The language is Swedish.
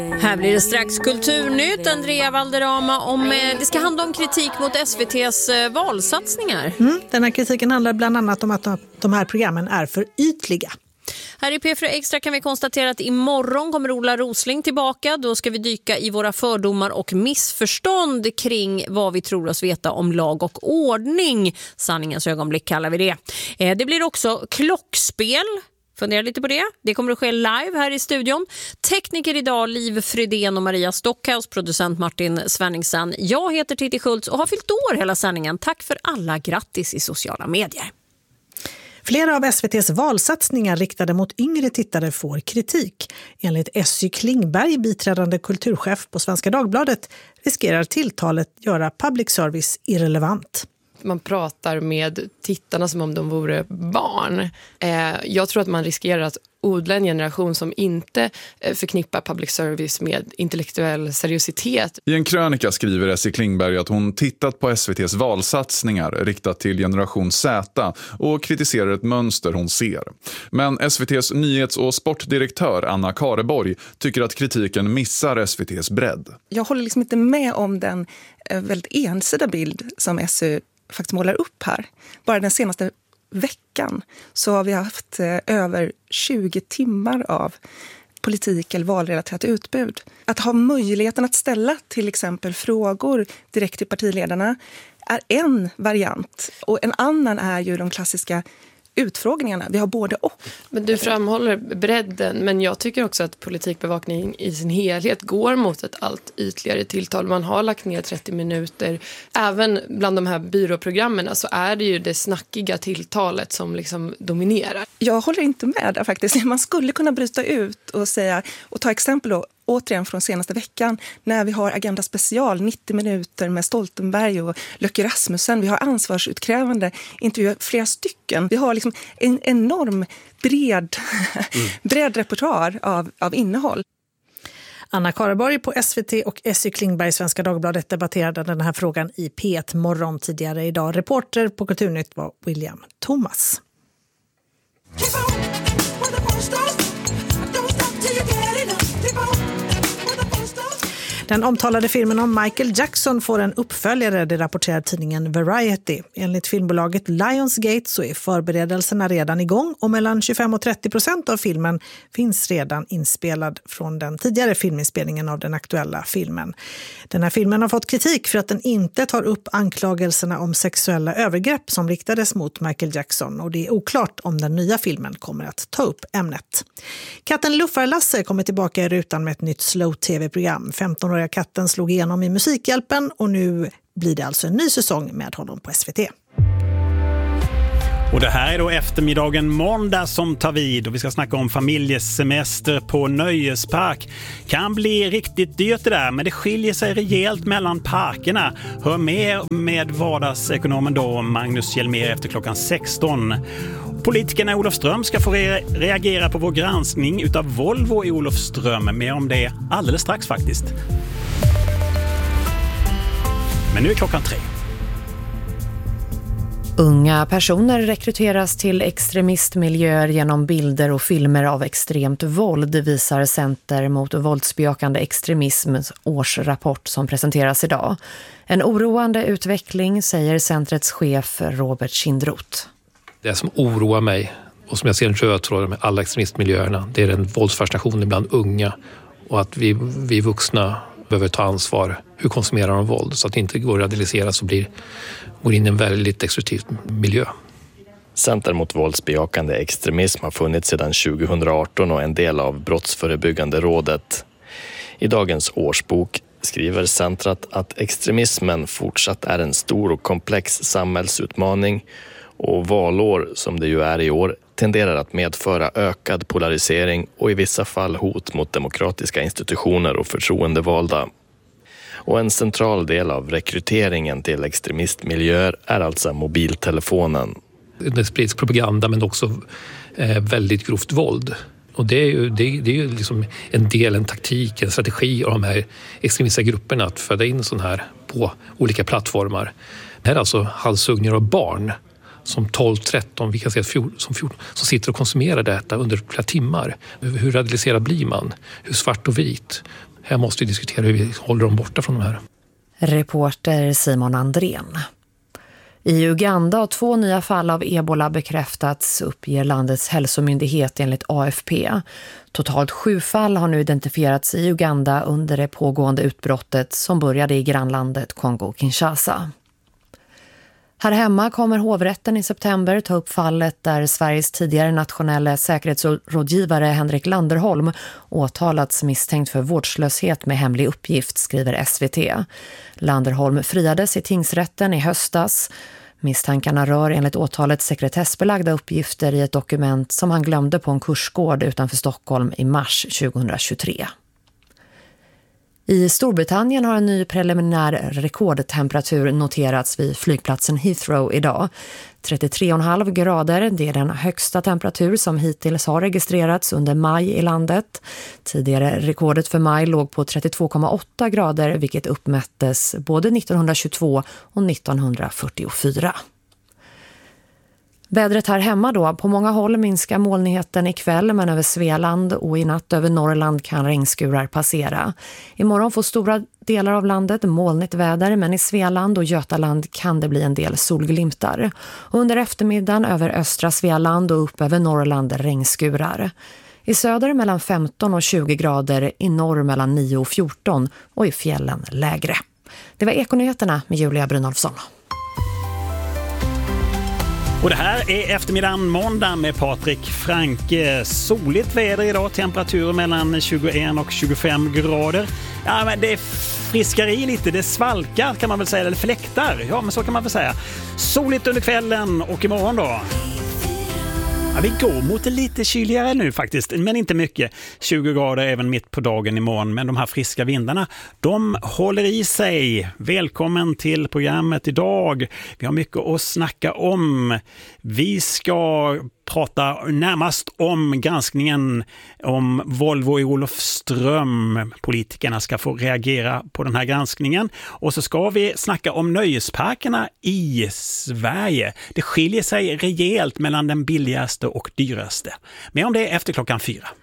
Här blir det strax Kulturnytt. Andrea Valderrama, om det ska handla om kritik mot SVT:s valsatsningar. Den här kritiken handlar bland annat om att de här programmen är för ytliga. Här i P4 Extra kan vi konstatera att imorgon kommer Ola Rosling tillbaka. Då ska vi dyka i våra fördomar och missförstånd kring vad vi tror oss veta om lag och ordning. Sanningens ögonblick kallar vi det. Det blir också klockspel. Fundera lite på det. Det kommer att ske live här i studion. Tekniker idag Liv Fridén och Maria Stockhaus, producent Martin Svenningsen. Jag heter Titti Schultz och har fyllt år hela sändningen. Tack för alla grattis i sociala medier. Flera av SVT:s valsatsningar riktade mot yngre tittare får kritik. Enligt Essy Klingberg, biträdande kulturchef på Svenska Dagbladet, riskerar tilltalet göra public service irrelevant. Man pratar med tittarna som om de vore barn. Jag tror att man riskerar att odla en generation som inte förknippar public service med intellektuell seriositet. I en krönika skriver Essy Klingberg att hon tittat på SVT:s valsatsningar riktat till generation Z och kritiserar ett mönster hon ser. Men SVT:s nyhets- och sportdirektör Anna Kareborg tycker att kritiken missar SVT:s bredd. Jag håller liksom inte med om den väldigt ensidiga bild som Essy faktiskt målar upp här. Bara den senaste veckan så har vi haft över 20 timmar av politik eller valrelaterat utbud. Att ha möjligheten att ställa till exempel frågor direkt till partiledarna är en variant. Och en annan är ju de klassiska utfrågningarna. Vi har både och. Men du framhåller bredden, men jag tycker också att politikbevakning i sin helhet går mot ett allt ytligare tilltal. Man har lagt ner 30 minuter. Även bland de här byråprogrammen så är det ju det snackiga tilltalet som liksom dominerar. Jag håller inte med där faktiskt. Man skulle kunna bryta ut och säga, och ta exempel då, återigen från senaste veckan, när vi har Agenda Special, 90 minuter med Stoltenberg och Löcke Rasmussen. Vi har ansvarsutkrävande intervjuer, flera stycken. Vi har liksom en enorm bred repertoar av innehåll. Anna Kareborg på SVT och Essy Klingberg, Svenska Dagbladet, debatterade den här frågan i P1 Morgon tidigare idag. Reporter på Kulturnytt var William Thomas. Den omtalade filmen om Michael Jackson får en uppföljare, det rapporterar tidningen Variety. Enligt filmbolaget Lionsgate så är förberedelserna redan igång och mellan 25-30% av filmen finns redan inspelad från den tidigare filminspelningen av den aktuella filmen. Den här filmen har fått kritik för att den inte tar upp anklagelserna om sexuella övergrepp som riktades mot Michael Jackson, och det är oklart om den nya filmen kommer att ta upp ämnet. Katten Luffar-Lasse kommer tillbaka i rutan med ett nytt slow-tv-program. 15-åriga katten slog igenom i Musikhjälpen och nu blir det alltså en ny säsong med honom på SVT. Och det här är då eftermiddagen måndag som tar vid och vi ska snacka om familjesemester på nöjespark. Kan bli riktigt dyrt det där, men det skiljer sig rejält mellan parkerna. Hör mer med vardagsekonomen då Magnus Hjelmér efter klockan 16. Politikerna i Olofström ska få reagera på vår granskning utav Volvo i Olofström. Mer om det alldeles strax faktiskt. Men nu är klockan 3. Unga personer rekryteras till extremistmiljöer genom bilder och filmer av extremt våld, visar Center mot våldsbejakande extremisms årsrapport som presenteras idag. En oroande utveckling, säger centrets chef Robert Kindroth. Det som oroar mig och som jag ser en röd tråd med alla extremistmiljöerna, det är den våldsfascinationen bland unga och att vi vuxna behöver ta ansvar. Hur konsumerar de våld så att det inte går att radikaliseras och går in i en väldigt destruktiv miljö. Center mot våldsbejakande extremism har funnits sedan 2018 och en del av Brottsförebyggande rådet. I dagens årsbok skriver centret att extremismen fortsatt är en stor och komplex samhällsutmaning och valår, som det ju är i år, tenderar att medföra ökad polarisering och i vissa fall hot mot demokratiska institutioner och förtroendevalda. Och en central del av rekryteringen till extremistmiljöer är alltså mobiltelefonen. Det sprids propaganda men också väldigt grovt våld. Och det är ju liksom en taktik, en strategi av de här extremistiska grupperna att föda in sån här på olika plattformar. Det här är alltså halshuggningar av barn som 12-13, vi kan säga som 14, som sitter och konsumerar detta under flera timmar. Hur radikaliserad blir man? Hur svart och vit? Här måste vi diskutera hur vi håller dem borta från de här. Reporter Simon Andrén. I Uganda har 2 nya fall av ebola bekräftats, uppger landets hälsomyndighet enligt AFP. Totalt 7 fall har nu identifierats i Uganda under det pågående utbrottet som började i grannlandet Kongo-Kinshasa. Här hemma kommer hovrätten i september ta upp fallet där Sveriges tidigare nationella säkerhetsrådgivare Henrik Landerholm åtalats misstänkt för vårdslöshet med hemlig uppgift, skriver SVT. Landerholm friades i tingsrätten i höstas. Misstankarna rör enligt åtalet sekretessbelagda uppgifter i ett dokument som han glömde på en kursgård utanför Stockholm i mars 2023. I Storbritannien har en ny preliminär rekordtemperatur noterats vid flygplatsen Heathrow idag. 33,5 grader, det är den högsta temperatur som hittills har registrerats under maj i landet. Tidigare rekordet för maj låg på 32,8 grader, vilket uppmättes både 1922 och 1944. Vädret här hemma då. På många håll minskar molnigheten ikväll, men över Svealand och i natt över Norrland kan regnskurar passera. Imorgon får stora delar av landet molnigt väder, men i Svealand och Götaland kan det bli en del solglimtar. Under eftermiddagen över östra Svealand och upp över Norrland regnskurar. I söder mellan 15 och 20 grader, i norr mellan 9 och 14 och i fjällen lägre. Det var Ekonyheterna med Julia Brynolfsson. Och det här är eftermiddagen måndag med Patrik Franke. Soligt väder idag, temperaturer mellan 21 och 25 grader. Ja, men det friskar i lite, det svalkar kan man väl säga, eller fläktar. Ja, men så kan man väl säga. Soligt under kvällen och imorgon då. Ja, vi går mot det lite kyligare nu faktiskt, men inte mycket. 20 grader även mitt på dagen imorgon, men de här friska vindarna, de håller i sig. Välkommen till programmet idag. Vi har mycket att snacka om. Vi ska prata närmast om granskningen om Volvo i Olofström. Politikerna ska få reagera på den här granskningen. Och så ska vi snacka om nöjesparkerna i Sverige. Det skiljer sig rejält mellan den billigaste och dyraste. Men om det är efter klockan 4.